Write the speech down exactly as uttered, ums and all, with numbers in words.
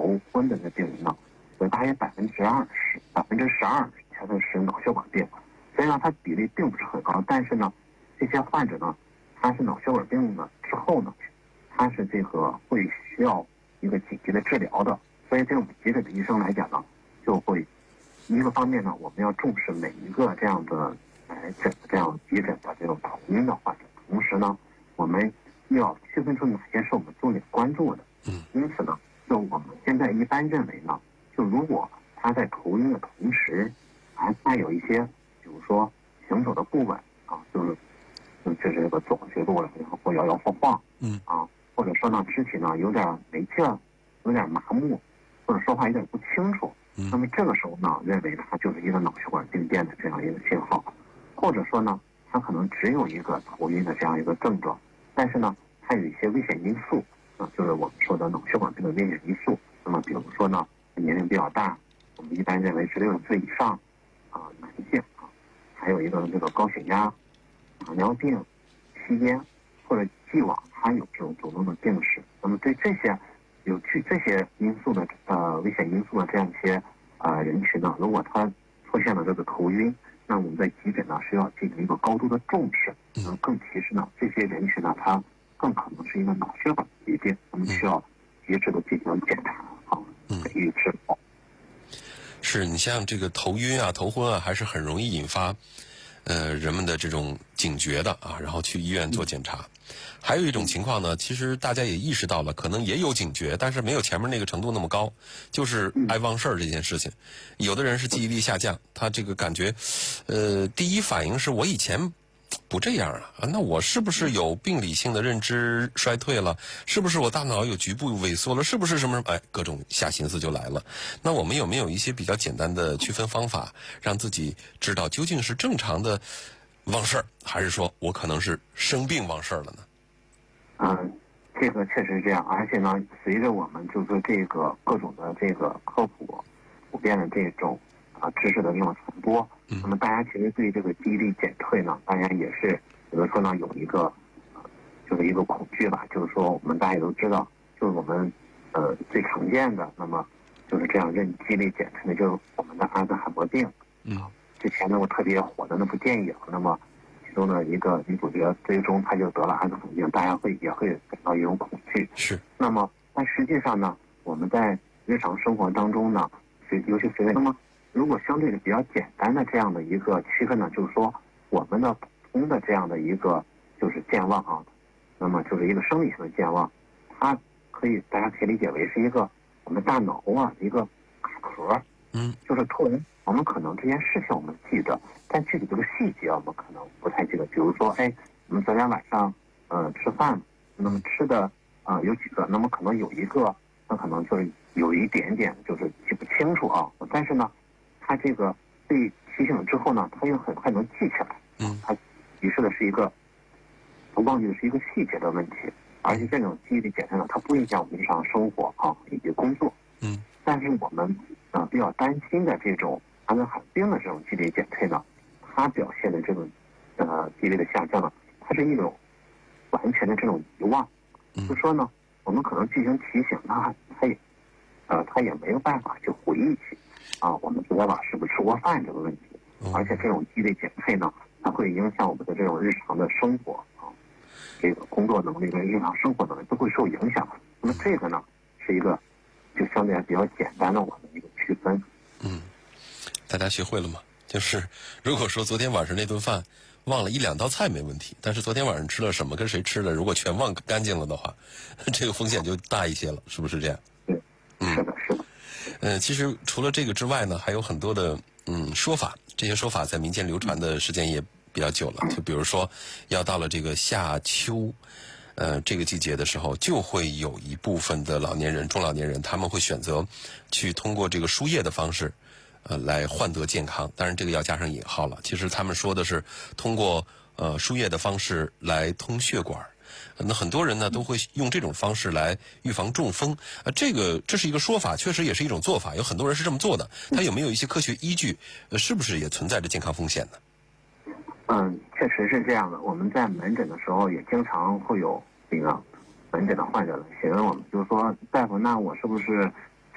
头昏的这病人呢，有大约百分之二十、百分之十二才会是脑血管病。虽然它比例并不是很高，但是呢，这些患者呢，他是脑血管病呢之后呢，他是这个会需要一个紧急的治疗的。所以对我们急诊的医生来讲呢，就会一个方面呢，我们要重视每一个这样的来诊的这样急诊的这种头晕的患者，同时呢，我们又要区分出哪些是我们重点关注的。 嗯， 因此呢，就我们现在一般认为呢，就如果他在头晕的同时，还带有一些，比如说行走的不稳啊，就是就是这个走学路了，然后或摇摇晃晃， 嗯啊，或者说呢肢体呢有点没劲儿，有点麻木，或者说话有点不清楚， 嗯那么这个时候呢，认为它就是一个脑血管病变的这样一个信号，或者说呢，它可能只有一个头晕的这样一个症状，但是呢，它有一些危险因素。啊，就是我们说的脑血管病的危险因素。那么，比如说呢，年龄比较大，我们一般认为是六十岁以上，啊，男性啊，还有一个这个高血压、糖尿病、吸烟或者既往他有这种主动的病史。那么对这些有具这些因素的呃危险因素的这样一些呃人群呢，如果他出现了这个头晕，那我们在急诊呢是要进行一个高度的重视。嗯，更其实呢，这些人群呢，他更可能是一个脑血管疾病，我们需要及时的进行检查啊，给予治疗。 是你像这个头晕啊、头昏啊，还是很容易引发呃人们的这种警觉的啊，然后去医院做检查。还有一种情况呢，其实大家也意识到了，可能也有警觉，但是没有前面那个程度那么高，就是爱忘事儿这件事情。有的人是记忆力下降，他这个感觉，呃，第一反应是我以前不这样啊，那我是不是有病理性的认知衰退了？是不是我大脑有局部萎缩了？是不是什么什么？哎，各种下心思就来了。那我们有没有一些比较简单的区分方法，让自己知道究竟是正常的忘事儿，还是说我可能是生病忘事儿了呢？ 嗯，这个确实是这样，而且呢，随着我们就是这个各种的这个科普普遍的这种啊知识的这种传播，那么大家其实对这个记忆力减退呢，大家也是有的时候呢有一个呃就是一个恐惧吧，就是说我们大家也都知道，就是我们呃最常见的，那么就是这样认记忆力减退的，就是我们的阿兹海默病。 嗯， 之前那部特别火的那部电影，那么其中的一个女主角最终她就得了阿兹海默病，大家会也会感到一种恐惧。 是。 那么但实际上呢，我们在日常生活当中呢，随尤其随着那么如果相对的比较简单的这样的一个区分呢，就是说我们的普通的这样的一个就是健忘啊，那么就是一个生理性的健忘，它可以大家可以理解为是一个我们大脑啊一个卡壳， 嗯， 就是突然我们可能这件事情我们记得，但具体这个细节我们可能不太记得。比如说，哎，我们昨天晚上呃吃饭，那么吃的啊、呃、有几个，那么可能有一个，那可能就是有一点点就是记不清楚啊，但是呢，他这个被提醒之后呢，他又很快能记起来。 嗯， 他提示的是一个，不忘记的是一个细节的问题，而且这种记忆力减退呢，它不影响我们日常生活啊以及工作。 嗯， 但是我们啊、呃、比较担心的这种阿兹海默病的这种记忆力减退呢，它表现的这种呃记忆力的下降呢，它是一种完全的这种遗忘。就说呢，我们可能进行提醒，那他也呃他也没有办法去回忆起啊，我们昨天晚上是不是吃过饭这个问题。而且这种记忆力减退呢，它会影响我们的这种日常的生活啊，这个工作能力跟日常生活能力都会受影响。那么这个呢，是一个就相对来比较简单的我们一个区分。 嗯，大家学会了吗？就是如果说昨天晚上那顿饭忘了一两道菜没问题，但是昨天晚上吃了什么，跟谁吃的，如果全忘干净了的话，这个风险就大一些了，是不是这样？ 对，是的，是的。 呃，其实除了这个之外呢，还有很多的嗯说法，这些说法在民间流传的时间也比较久了。就比如说，要到了这个夏秋，呃，这个季节的时候，就会有一部分的老年人、中老年人，他们会选择去通过这个输液的方式，呃，来换得健康。当然，这个要加上引号了。其实他们说的是通过呃输液的方式来通血管。那很多人呢都会用这种方式来预防中风，呃，这个这是一个说法，确实也是一种做法，有很多人是这么做的。它有没有一些科学依据？呃，是不是也存在着健康风险呢？ 嗯，确实是这样的。我们在门诊的时候也经常会有这个门诊的患者来询问我们，就是说大夫，那我是不是